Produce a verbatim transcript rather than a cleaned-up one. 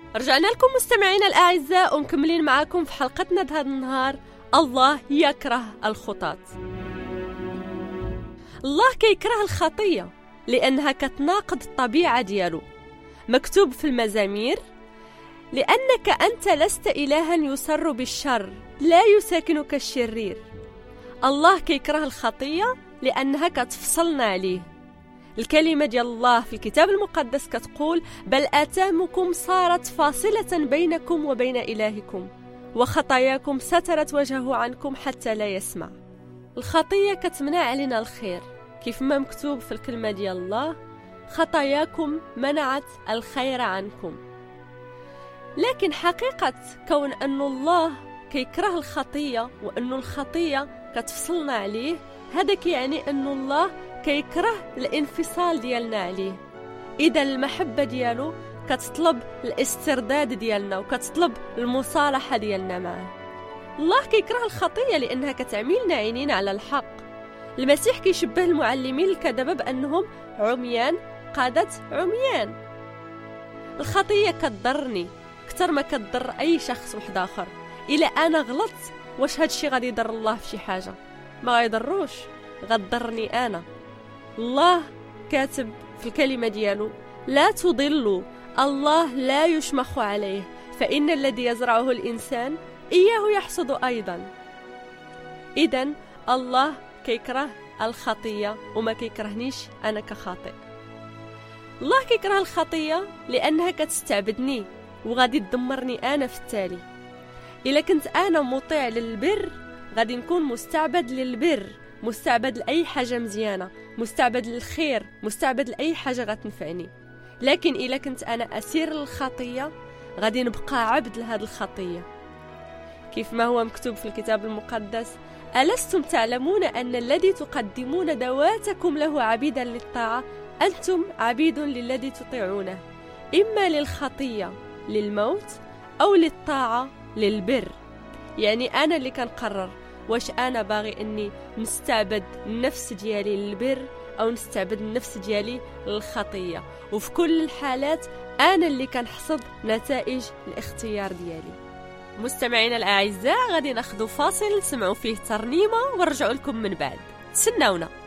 رجعنا لكم مستمعينا الأعزاء ومكملين معاكم في حلقتنا هذا النهار. الله يكره الخطاة. الله كيكره الخطية لأنها كتناقض الطبيعة ديالو. مكتوب في المزامير: لأنك أنت لست إلها يسر بالشر، لا يساكنك الشرير. الله كيكره الخطية لأنها كتفصلنا عليه. الكلمة ديال الله في الكتاب المقدس كتقول: بل آثامكم صارت فاصلة بينكم وبين إلهكم، وخطاياكم سترت وجهه عنكم حتى لا يسمع. الخطية كتمنع علينا الخير، كيف ما مكتوب في الكلمة ديال الله: خطاياكم منعت الخير عنكم. لكن حقيقة كون أن الله كيكره الخطية وأن الخطية كتفصلنا عليه، هذا كيعني أن الله كيكره الانفصال ديالنا عليه. إذا المحبة ديالو كتطلب الاسترداد ديالنا وكتطلب المصالحة ديالنا معه. الله كيكره الخطية لأنها كتعملنا عينين على الحق. المسيح كيشبه المعلمين الكذبة بأنهم عميان قادة عميان. الخطية كتضرني كتر ما كتضر أي شخص واحد آخر. إلا أنا غلطت، واش هادشي غادي يضر الله في شي حاجة؟ ما غيضروش، غتضرني أنا. الله كاتب في الكلمة ديالو: لا تضلوا، الله لا يشمخ عليه، فإن الذي يزرعه الإنسان إياه يحصد أيضا. إذن الله كيكره الخطية وما كيكرهنيش أنا كخاطئ. الله كيكره الخطية لأنها كتستعبدني وغادي تدمرني أنا في التالي. إلا كنت أنا مطيع للبر غادي نكون مستعبد للبر، مستعبد لأي حاجة مزيانة، مستعبد للخير، مستعبد لأي حاجة غتنفعني. لكن إلا كنت أنا أسير للخطية غادي نبقى عبد لهذه الخطية. كيف ما هو مكتوب في الكتاب المقدس: ألستم تعلمون أن الذي تقدمون ذواتكم له عبيدا للطاعة أنتم عبيد للذي تطيعونه، إما للخطية للموت أو للطاعة للبر. يعني أنا اللي كنقرر واش أنا باغي أني نستعبد النفس ديالي للبر أو نستعبد النفس ديالي للخطية. وفي كل الحالات أنا اللي كنحصد نتائج الاختيار ديالي. مستمعينا الأعزاء، غادي ناخذ فاصل نسمعوا فيه ترنيمة ونرجعوا لكم من بعد. تسناونا.